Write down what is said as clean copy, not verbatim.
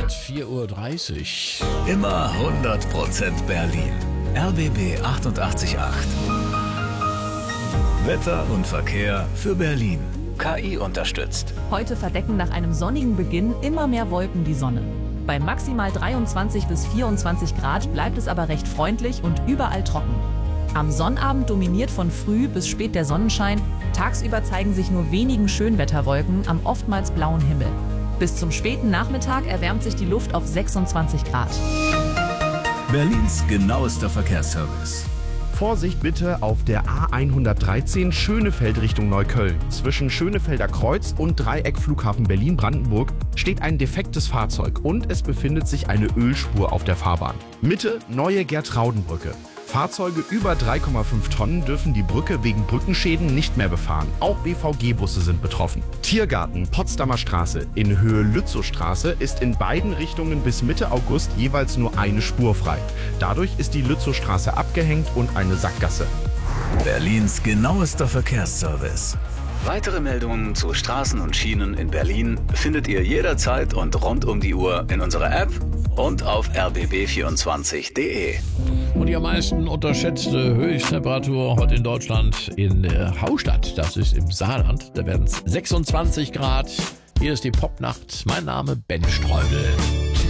Zeit, 4:30 Uhr. Immer 100% Berlin. RBB 88.8. Wetter und Verkehr für Berlin. KI unterstützt. Heute verdecken nach einem sonnigen Beginn immer mehr Wolken die Sonne. Bei maximal 23 bis 24 Grad bleibt es aber recht freundlich und überall trocken. Am Sonnabend dominiert von früh bis spät der Sonnenschein. Tagsüber zeigen sich nur wenigen Schönwetterwolken am oftmals blauen Himmel. Bis zum späten Nachmittag erwärmt sich die Luft auf 26 Grad. Berlins genauester Verkehrsservice. Vorsicht bitte auf der A113 Schönefeld Richtung Neukölln. Zwischen Schönefelder Kreuz und Dreieckflughafen Berlin-Brandenburg steht ein defektes Fahrzeug und es befindet sich eine Ölspur auf der Fahrbahn. Mitte neue Gertraudenbrücke. Fahrzeuge über 3,5 Tonnen dürfen die Brücke wegen Brückenschäden nicht mehr befahren. Auch BVG-Busse sind betroffen. Tiergarten Potsdamer Straße in Höhe Lützowstraße ist in beiden Richtungen bis Mitte August jeweils nur eine Spur frei. Dadurch ist die Lützowstraße abgehängt und eine Sackgasse. Berlins genauester Verkehrsservice. Weitere Meldungen zu Straßen und Schienen in Berlin findet ihr jederzeit und rund um die Uhr in unserer App und auf rbb24.de. Und die am meisten unterschätzte Höchsttemperatur heute in Deutschland in Haustadt. Das ist im Saarland. Da werden es 26 Grad. Hier ist die Popnacht. Mein Name Ben Streudel.